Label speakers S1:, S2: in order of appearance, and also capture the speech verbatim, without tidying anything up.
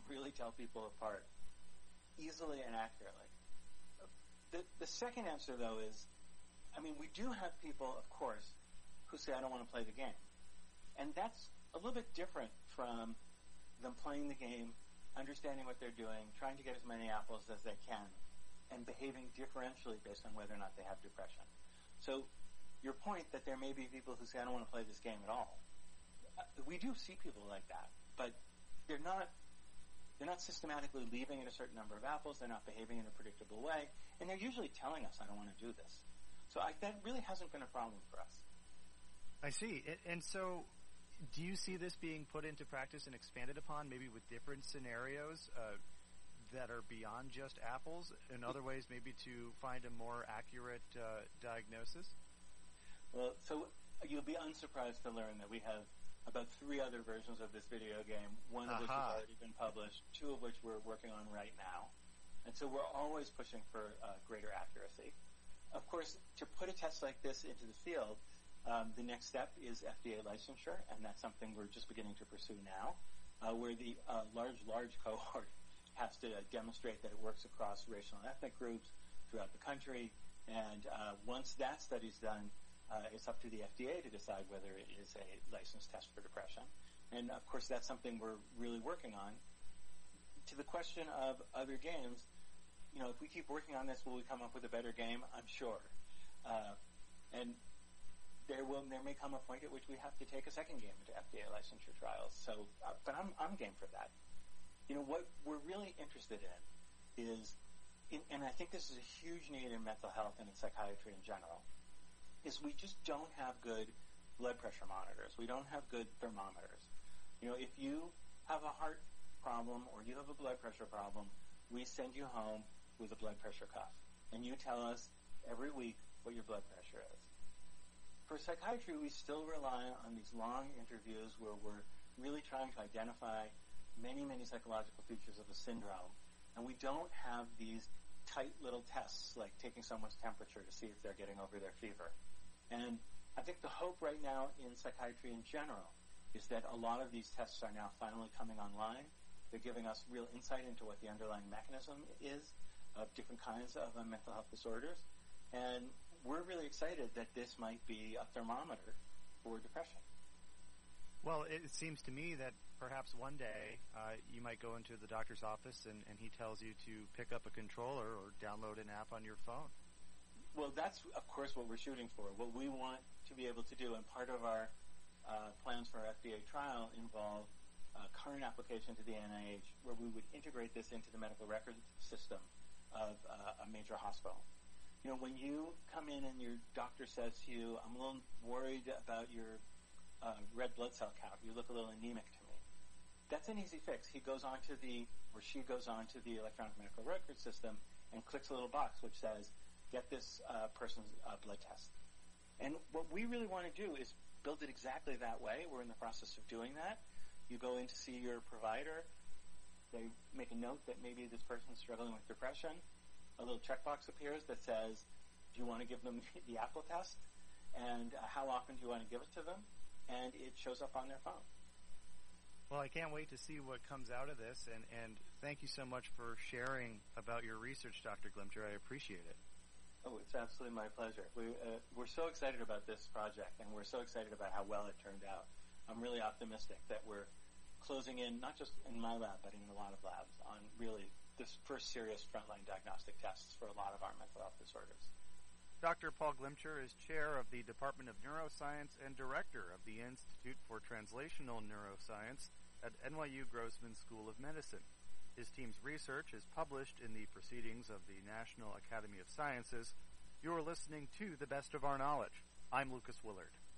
S1: really tell people apart easily and accurately. The, the second answer, though, is, I mean, we do have people, of course, who say, I don't want to play the game. And that's a little bit different from them playing the game, understanding what they're doing, trying to get as many apples as they can, and behaving differentially based on whether or not they have depression. So your point that there may be people who say, I don't want to play this game at all. We do see people like that, but they're not they're not systematically leaving at a certain number of apples. They're not behaving in a predictable way, and they're usually telling us, I don't want to do this. So I, that really hasn't been a problem for us.
S2: I see. And so do you see this being put into practice and expanded upon, maybe with different scenarios uh, that are beyond just apples, in other ways maybe to find a more accurate uh, diagnosis?
S1: Well, so you'll be unsurprised to learn that we have about three other versions of this video game, one of which has already been published, two of which we're working on right now. And so we're always pushing for uh, greater accuracy. Of course, to put a test like this into the field, um, the next step is F D A licensure, and that's something we're just beginning to pursue now, uh, where the uh, large, large cohort has to uh, demonstrate that it works across racial and ethnic groups throughout the country. And uh, once that study's done, Uh, it's up to the F D A to decide whether it is a licensed test for depression. And, of course, that's something we're really working on. To the question of other games, you know, if we keep working on this, will we come up with a better game? I'm sure. Uh, and there will, there may come a point at which we have to take a second game into F D A licensure trials. So, uh, but I'm, I'm game for that. You know, what we're really interested in is, in, and I think this is a huge need in mental health and in psychiatry in general, is we just don't have good blood pressure monitors. We don't have good thermometers. You know, if you have a heart problem or you have a blood pressure problem, we send you home with a blood pressure cuff. And you tell us every week what your blood pressure is. For psychiatry, we still rely on these long interviews where we're really trying to identify many, many psychological features of a syndrome. And we don't have these tight little tests like taking someone's temperature to see if they're getting over their fever. And I think the hope right now in psychiatry in general is that a lot of these tests are now finally coming online. They're giving us real insight into what the underlying mechanism is of different kinds of uh, mental health disorders. And we're really excited that this might be a thermometer for depression.
S2: Well, it seems to me that perhaps one day uh, you might go into the doctor's office and, and he tells you to pick up a controller or download an app on your phone.
S1: Well, that's, of course, what we're shooting for. What we want to be able to do, and part of our uh, plans for our F D A trial involve uh, current application to the N I H, where we would integrate this into the medical record system of uh, a major hospital. You know, when you come in and your doctor says to you, I'm a little worried about your uh, red blood cell count, you look a little anemic to me, that's an easy fix. He goes on to the, or she goes on to the electronic medical record system and clicks a little box which says, get this uh, person's uh, blood test. And what we really want to do is build it exactly that way. We're in the process of doing that. You go in to see your provider. They make a note that maybe this person's struggling with depression. A little checkbox appears that says, do you want to give them the Apple test? And uh, how often do you want to give it to them? And it shows up on their phone.
S2: Well, I can't wait to see what comes out of this. And, and thank you so much for sharing about your research, Doctor Glimcher. I appreciate it.
S1: Oh, it's absolutely my pleasure. We, uh, we're so excited about this project, and we're so excited about how well it turned out. I'm really optimistic that we're closing in, not just in my lab, but in a lot of labs, on really this first serious frontline diagnostic tests for a lot of our mental health disorders.
S2: Doctor Paul Glimcher is chair of the Department of Neuroscience and director of the Institute for Translational Neuroscience at N Y U Grossman School of Medicine. His team's research is published in the Proceedings of the National Academy of Sciences. You are listening to The Best of Our Knowledge. I'm Lucas Willard.